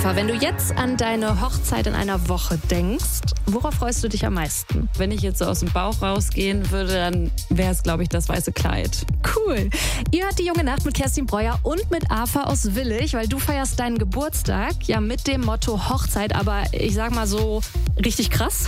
Afa, wenn du jetzt an deine Hochzeit in einer Woche denkst, worauf freust du dich am meisten? Wenn ich jetzt so aus dem Bauch rausgehen würde, dann wäre es, glaube ich, das weiße Kleid. Cool. Ihr hört die junge Nacht mit Kerstin Breuer und mit Afa aus Willich, weil du feierst deinen Geburtstag ja mit dem Motto Hochzeit, aber ich sag mal so richtig krass.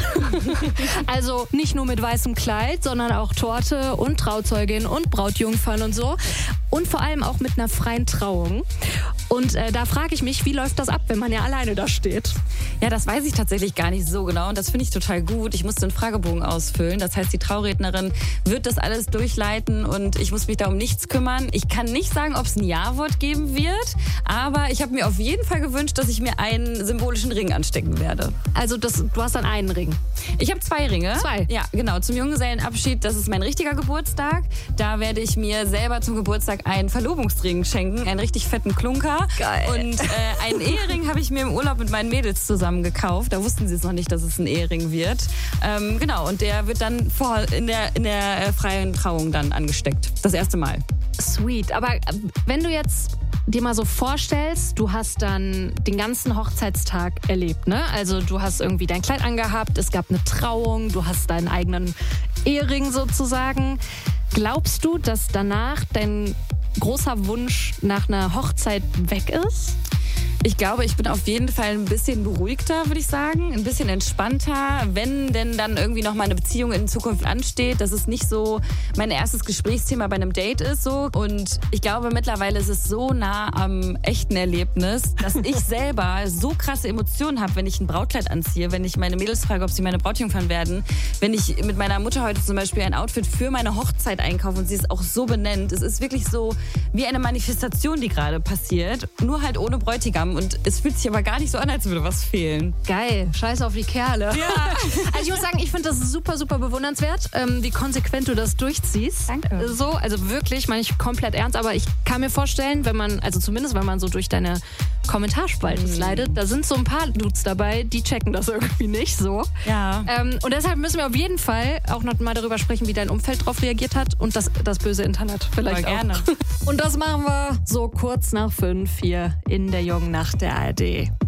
Also nicht nur mit weißem Kleid, sondern auch Torte und Trauzeugin und Brautjungfern und so. Und vor allem auch mit einer freien Trauung. Und da frage ich mich, wie läuft das ab, wenn man ja alleine da steht? Ja, das weiß ich tatsächlich gar nicht so genau und das finde ich total gut. Ich musste einen Fragebogen ausfüllen. Das heißt, die Traurednerin wird das alles durchleiten und ich muss mich da um nichts kümmern. Ich kann nicht sagen, ob es ein Ja-Wort geben wird, aber ich habe mir auf jeden Fall gewünscht, dass ich mir einen symbolischen Ring anstecken werde. Also du hast dann einen Ring? Ich habe 2 Ringe. 2? Ja, genau. Zum Junggesellenabschied, das ist mein richtiger Geburtstag. Da werde ich mir selber zum Geburtstag einen Verlobungsring schenken, einen richtig fetten Klunker. Geil. Und einen Ehering habe ich mir im Urlaub mit meinen Mädels zusammen gekauft. Da wussten sie es noch nicht, dass es ein Ehering wird. Genau, und der wird dann in der freien Trauung dann angesteckt. Das erste Mal. Sweet. Aber wenn du jetzt dir mal so vorstellst, du hast dann den ganzen Hochzeitstag erlebt, ne? Also du hast irgendwie dein Kleid angehabt, es gab eine Trauung, du hast deinen eigenen Ehering sozusagen. Glaubst du, dass danach dein großer Wunsch nach einer Hochzeit weg ist? Ich glaube, ich bin auf jeden Fall ein bisschen beruhigter, würde ich sagen. Ein bisschen entspannter, wenn denn dann irgendwie noch mal eine Beziehung in Zukunft ansteht, dass es nicht so mein erstes Gesprächsthema bei einem Date ist. So. Und ich glaube, mittlerweile ist es so nah am echten Erlebnis, dass ich selber so krasse Emotionen habe, wenn ich ein Brautkleid anziehe, wenn ich meine Mädels frage, ob sie meine Brautjungfern werden, wenn ich mit meiner Mutter heute zum Beispiel ein Outfit für meine Hochzeit einkaufe und sie es auch so benennt. Es ist wirklich so wie eine Manifestation, die gerade passiert, nur halt ohne Bräutigam. Und es fühlt sich aber gar nicht so an, als würde was fehlen. Geil, scheiß auf die Kerle. Ja. Also ich muss sagen, ich finde das super, super bewundernswert, wie konsequent du das durchziehst. Danke. So, also wirklich, meine ich komplett ernst, aber ich kann mir vorstellen, wenn man so durch deine Kommentarspalte slidet, da sind so ein paar Dudes dabei, die checken das irgendwie nicht so. Ja. Und deshalb müssen wir auf jeden Fall auch noch mal darüber sprechen, wie dein Umfeld darauf reagiert hat und das böse Internet vielleicht Aber auch. gerne. Und das machen wir so kurz nach 5 hier in der jungen Nacht der ARD.